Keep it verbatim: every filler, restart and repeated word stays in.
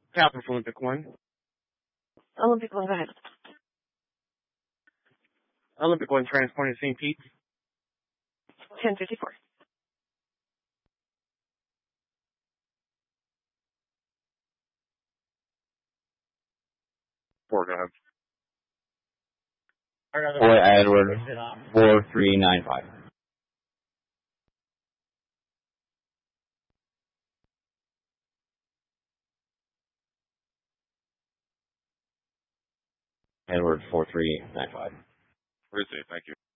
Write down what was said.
Captain for Olympic One. Olympic One, go ahead. Olympic One transporting Saint Pete. ten fifty-four. Four, go ahead. Boy Edward, four three nine five. Edward, four three nine five. Received, thank you.